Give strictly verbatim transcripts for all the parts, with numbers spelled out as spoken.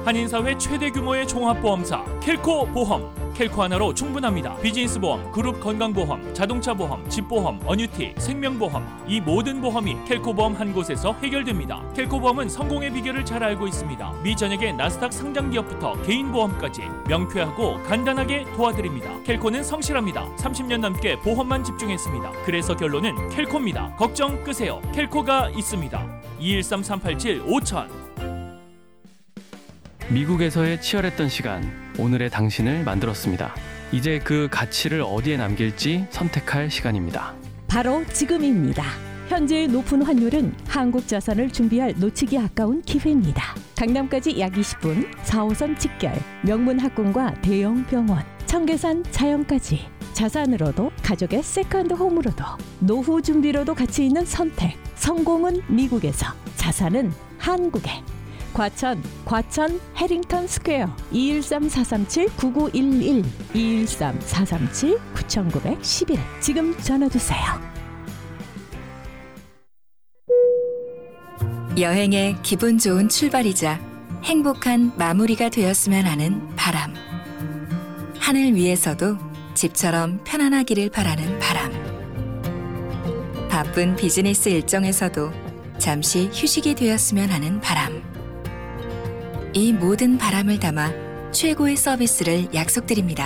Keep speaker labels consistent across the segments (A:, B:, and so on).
A: 한인사회 최대 규모의 종합보험사 켈코 보험. 켈코 하나로 충분합니다. 비즈니스 보험, 그룹 건강보험, 자동차 보험, 집보험, 어뉴티, 생명보험, 이 모든 보험이 켈코 보험 한 곳에서 해결됩니다. 켈코 보험은 성공의 비결을 잘 알고 있습니다. 미 전역의 나스닥 상장 기업부터 개인 보험까지 명쾌하고 간단하게 도와드립니다. 켈코는 성실합니다. 삼십 년 넘게 보험만 집중했습니다. 그래서 결론은 켈코입니다. 걱정 끄세요. 켈코가 있습니다. 이일삼 삼팔칠 오천.
B: 미국에서의 치열했던 시간, 오늘의 당신을 만들었습니다. 이제 그 가치를 어디에 남길지 선택할 시간입니다.
C: 바로 지금입니다. 현재의 높은 환율은 한국 자산을 준비할 놓치기 아까운 기회입니다. 강남까지 약 이십 분, 사 호선 직결, 명문 학군과 대형 병원, 청계산 자연까지. 자산으로도 가족의 세컨드 홈으로도 노후 준비로도 가치 있는 선택. 성공은 미국에서, 자산은 한국에. 과천, 과천 해링턴 스퀘어 이일삼 사삼칠 구구일일 이일삼 사삼칠 구구일일 지금 전화주세요.
D: 여행의 기분 좋은 출발이자 행복한 마무리가 되었으면 하는 바람. 하늘 위에서도 집처럼 편안하기를 바라는 바람. 바쁜 비즈니스 일정에서도 잠시 휴식이 되었으면 하는 바람. 이 모든 바람을 담아 최고의 서비스를 약속드립니다.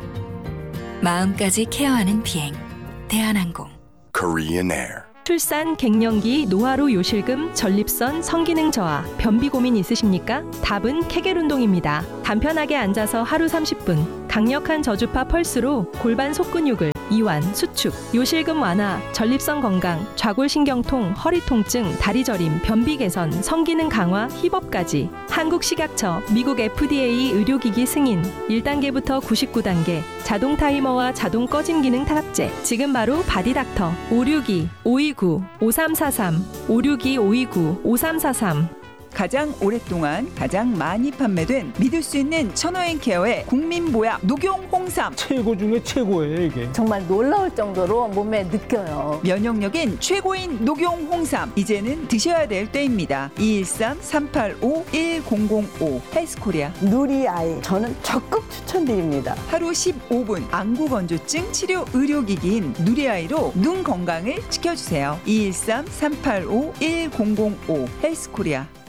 D: 마음까지 케어하는 비행, 대한항공.
E: Korean Air.
F: 출산, 갱년기, 노화로 요실금, 전립선, 성기능 저하, 변비 고민 있으십니까? 답은 케겔 운동입니다. 간편하게 앉아서 하루 삼십 분, 강력한 저주파 펄스로 골반 속근육을 이완, 수축, 요실금 완화, 전립선 건강, 좌골신경통, 허리 통증, 다리 저림, 변비 개선, 성기능 강화, 힙업까지 한국식약처, 미국 에프디에이 의료기기 승인, 일 단계부터 구십구 단계, 자동 타이머와 자동 꺼짐 기능 탑재. 지금 바로 바디닥터 오육이 오이구 오삼사삼 오육이 오이구 오삼사삼.
G: 가장 오랫동안 가장 많이 판매된 믿을 수 있는 천호행 케어의 국민보약 녹용 홍삼.
H: 최고 중에 최고예요 이게.
I: 정말 놀라울 정도로 몸에 느껴요.
G: 면역력인 최고인 녹용 홍삼. 이제는 드셔야 될 때입니다. 이일삼 삼팔오 일공공오 헬스코리아.
I: 누리아이 저는 적극 추천드립니다.
G: 하루 십오 분 안구 건조증 치료 의료기기인 누리아이로 눈 건강을 지켜주세요. 이일삼 삼팔오 일공공오 헬스코리아.